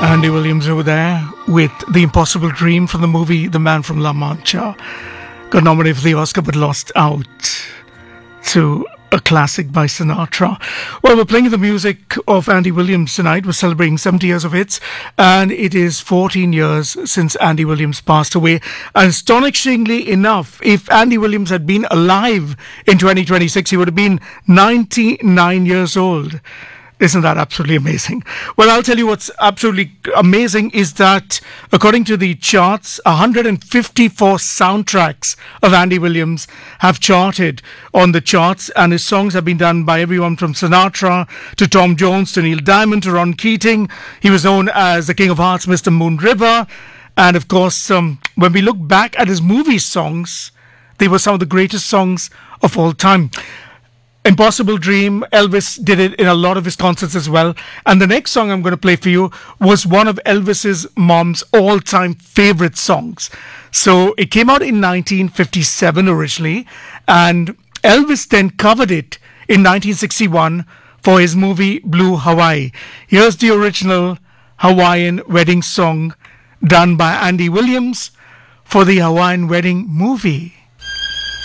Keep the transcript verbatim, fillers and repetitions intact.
Andy Williams over there with The Impossible Dream from the movie The Man from La Mancha. Got nominated for the Oscar but lost out to a classic by Sinatra. Well, we're playing the music of Andy Williams tonight. We're celebrating seventy years of hits, and it is fourteen years since Andy Williams passed away. And astonishingly enough, if Andy Williams had been alive in twenty twenty-six, he would have been ninety-nine years old. Isn't that absolutely amazing? Well, I'll tell you what's absolutely amazing is that, according to the charts, one hundred fifty-four soundtracks of Andy Williams have charted on the charts, and his songs have been done by everyone from Sinatra to Tom Jones to Neil Diamond to Ron Keating. He was known as the King of Hearts, Mister Moon River. And of course, um, when we look back at his movie songs, they were some of the greatest songs of all time. Impossible Dream, Elvis did it in a lot of his concerts as well. And the next song I'm going to play for you was one of Elvis's mom's all-time favorite songs. So it came out in nineteen fifty-seven originally, and Elvis then covered it in nineteen sixty-one for his movie Blue Hawaii. Here's the original Hawaiian wedding song done by Andy Williams for the Hawaiian wedding movie.